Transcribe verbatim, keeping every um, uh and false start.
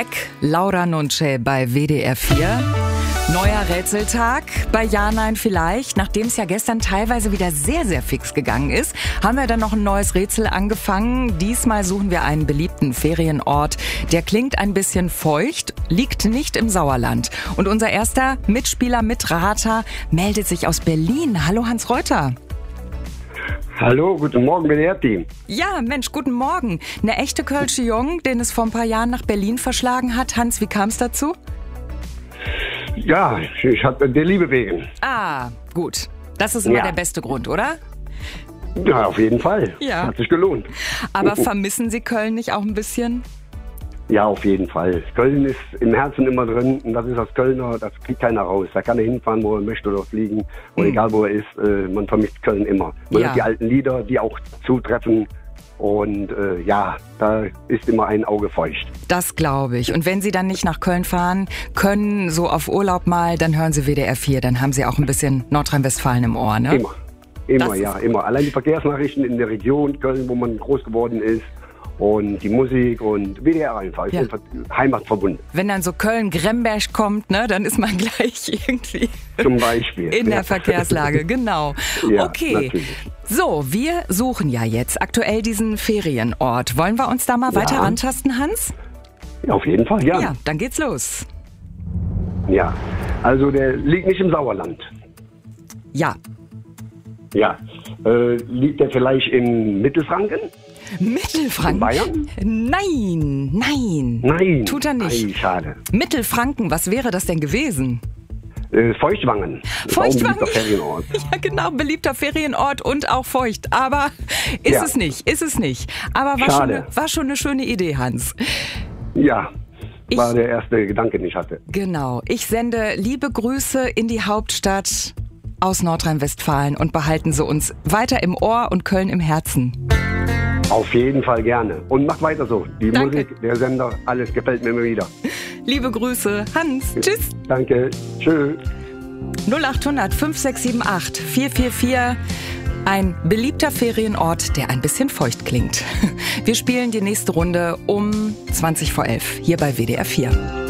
Jack Laura Nunce bei W D R vier. Neuer Rätseltag bei Ja, Nein, Vielleicht. Nachdem es ja gestern teilweise wieder sehr, sehr fix gegangen ist, haben wir dann noch ein neues Rätsel angefangen. Diesmal suchen wir einen beliebten Ferienort. Der klingt ein bisschen feucht, liegt nicht im Sauerland. Und unser erster Mitspieler, Mitrater, meldet sich aus Berlin. Hallo Hans Reuter. Hallo, guten Morgen, W D R-Team. Ja, Mensch, guten Morgen. Eine echte Kölsche Jung, den es vor ein paar Jahren nach Berlin verschlagen hat. Hans, wie kam es dazu? Ja, ich hatte der Liebe wegen. Ah, gut. Das ist immer Ja. der beste Grund, oder? Ja, auf jeden Fall. Ja. Hat sich gelohnt. Aber vermissen Sie Köln nicht auch ein bisschen? Ja, auf jeden Fall. Köln ist im Herzen immer drin und das ist als Kölner, das kriegt keiner raus. Da kann er hinfahren, wo er möchte oder fliegen. Und Mhm. egal wo er ist, äh, man vermisst Köln immer. Man Ja. hört die alten Lieder, die auch zutreffen. Und äh, ja, da ist immer ein Auge feucht. Das glaube ich. Und wenn Sie dann nicht nach Köln fahren können, so auf Urlaub mal, dann hören Sie W D R vier. Dann haben Sie auch ein bisschen Nordrhein-Westfalen im Ohr, ne? Immer. Immer, Das ja, ist- immer. Allein die Verkehrsnachrichten in der Region Köln, wo man groß geworden ist. Und die Musik und W D R einfach. Ist Ja. einfach heimatverbunden. Wenn dann so Köln-Gremberg kommt, ne, dann ist man gleich irgendwie Zum Beispiel. in ja. der Verkehrslage. Genau. Ja, Okay. natürlich. So, wir suchen ja jetzt aktuell diesen Ferienort. Wollen wir uns da mal Ja. weiter rantasten, Hans? Ja, auf jeden Fall, ja. Ja, dann geht's los. Ja, also der liegt nicht im Sauerland. Ja. Ja. Äh, liegt der vielleicht in Mittelfranken? Mittelfranken? In Bayern? Nein, nein. Nein. Tut er nicht. Ei, schade. Mittelfranken, was wäre das denn gewesen? Äh, Feuchtwangen. Ist auch ein Feuchtwangen? beliebter Ferienort. Ja, genau, beliebter Ferienort und auch feucht. Aber ist Ja. es nicht, ist es nicht. Aber war schon, Schade. eine, war schon eine schöne Idee, Hans. Ja, Ich- war der erste Gedanke, den ich hatte. Genau, ich sende liebe Grüße in die Hauptstadt aus Nordrhein-Westfalen und behalten Sie uns weiter im Ohr und Köln im Herzen. Auf jeden Fall gerne. Und macht weiter so. Die Danke. Musik, der Sender, alles gefällt mir immer wieder. Liebe Grüße, Hans. Tschüss. Danke. Tschüss. null acht hundert fünf sechs sieben acht vier vier vier. Ein beliebter Ferienort, der ein bisschen feucht klingt. Wir spielen die nächste Runde um zwanzig vor elf hier bei W D R vier.